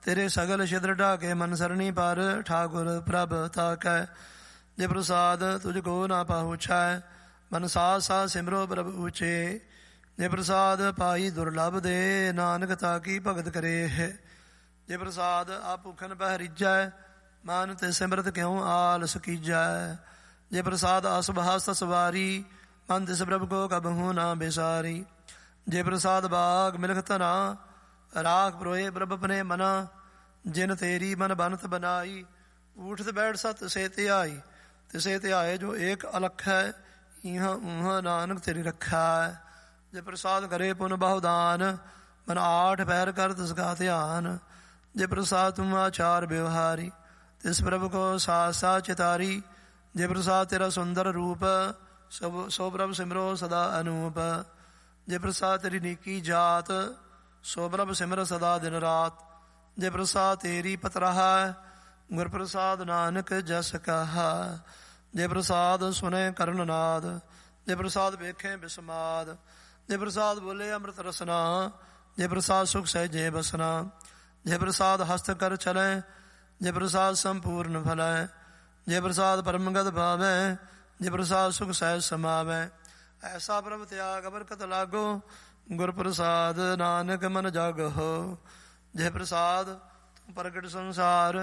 ਤੇਰੇ ਸਗਲ ਛਿਦਰ ਢਾਕੇ ਮਨ ਸਰਣੀ ਪਰ ਠਾਕੁਰ ਪ੍ਰਭ ਤਾਕੈ। ਜੇ ਪ੍ਰਸਾਦ ਤੁਝ ਕੋ ਨਾ ਪਹੁੰਚੈ ਮਨ ਸਾਥ ਸਾਥ ਸਿਮਰੋ ਪ੍ਰਭ ਊਚੇ। ਜੇ ਪ੍ਰਸਾਦ ਪਾਈ ਦੁਰਲਭ ਦੇ ਨਾਨਕ ਤਾਕੀ ਭਗਤ ਕਰੇ। ਜੇ ਪ੍ਰਸਾਦ ਆ ਭੁਖਨ ਪਹਿ ਰੀਜੈ ਮਨ ਤੇ ਸਿਮਰਤ ਕਿਉ ਆਲਸ ਕੀਜੈ। ਜੇ ਪ੍ਰਸਾਦ ਅਸਭ ਹਸਤ ਸਵਾਰੀ ਮਨ ਤਿਸ ਪ੍ਰਭ ਕੋ ਕਬਹੂ ਨਾ ਬਿਸਾਰੀ। ਜੇ ਪ੍ਰਸਾਦ ਬਾਗ ਮਿਲਖ ਧਨਾ ਰਾਖ ਪਰੋਏ ਪ੍ਰਭ ਆਪਣੇ ਮਨਾ। ਜਿਨ ਤੇਰੀ ਮਨ ਬਨਤ ਬਨਾਈ ਊਠਤ ਬੈਠ ਸਤ ਸੇ ਧਿਆਈ। ਤਿਸੇ ਧਿਆਏ ਜੋ ਏਕ ਅਲਖ ਹੈ ਇਹਾਂ ਊਹਾਂ ਨਾਨਕ ਤੇਰੀ ਰੱਖਾ ਹੈ। ਜੇ ਪ੍ਰਸਾਦ ਕਰੇ ਪੁਨ ਬਹੁਦਾਨ ਮਨ ਆਠ ਪੈਰ ਕਰ ਤਿਸ ਕਾ ਧਿਆਨ। ਜੇ ਪ੍ਰਸਾਦ ਤੁਮ ਆਚਾਰ ਵਿਵਹਾਰੀ ਤਿਸ ਪ੍ਰਭ ਕੋ ਸਾਥ ਸਾਥ ਚਿਤਾਰੀ। ਜੇ ਪ੍ਰਸਾਦ ਤੇਰਾ ਸੁੰਦਰ ਰੂਪ ਸੋ ਪ੍ਰਭ ਸਿਮਰੋ ਸਦਾ ਅਨੂਪ। ਜੇ ਪ੍ਰਸਾਦ ਤੇਰੀ ਨੀਕੀ ਜਾਤ ਸੋ ਪ੍ਰਭ ਸਿਮਰ ਸਦਾ ਦਿਨ ਰਾਤ। ਜੇ ਪ੍ਰਸਾਦ ਤੇਰੀ ਪਤਰਾਹ ਗੁਰ ਪ੍ਰਸਾਦ ਨਾਨਕ ਜਸ ਕਹਾ। ਜੇ ਪ੍ਰਸਾਦ ਸੁਨੇ ਕਰਨ ਨਾਦ ਜੇ ਪ੍ਰਸਾਦ ਵੇਖੇ ਬਿਸਮਾਦ। ਜੇ ਪ੍ਰਸਾਦ ਬੋਲੇ ਅੰਮ੍ਰਿਤ ਰਸਨਾ ਜੇ ਪ੍ਰਸਾਦ ਸੁਖ ਸਹਿਜੇ ਬਸਨਾ। ਜੇ ਪ੍ਰਸਾਦ ਹਸਤ ਕਰ ਚਲੈ ਜੇ ਪ੍ਰਸਾਦ ਸੰਪੂਰਨ ਫਲੈ। ਜੇ ਪ੍ਰਸਾਦ ਪਰਮਗਤ ਭਾਵੈ ਜੇ ਪ੍ਰਸਾਦ ਸੁਖ ਸਹਿਜ ਸਮਾਵੈ। ਐਸਾ ਪ੍ਰਭ ਤਿਆਗ ਬਰਕਤ ਲਾਗੋ ਗੁਰ ਪ੍ਰਸਾਦ ਨਾਨਕ ਮਨ ਜਾਗੋ। ਜੇ ਪ੍ਰਸਾਦ ਤੂੰ ਪ੍ਰਗਟ ਸੰਸਾਰ